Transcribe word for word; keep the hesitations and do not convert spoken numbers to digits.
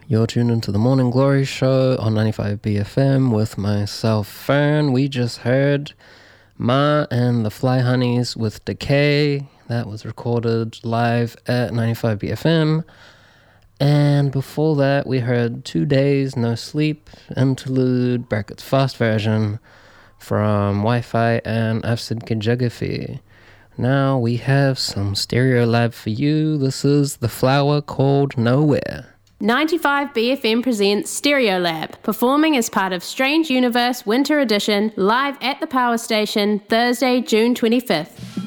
You're tuned into the Morning Glory Show on ninety-five B F M with myself, Fern. We just heard Ma and the Fly Honeys with Decay. That was recorded live at ninety-five B F M. And before that, we heard Two Days, No Sleep, interlude, brackets fast version from Wi-Fi and Afsid Kajagafi. Now we have some Stereolab for you. This is The Flower Called Nowhere. ninety-five B F M presents Stereolab, performing as part of Strange Universe Winter Edition, live at the Power Station, Thursday, June twenty-fifth.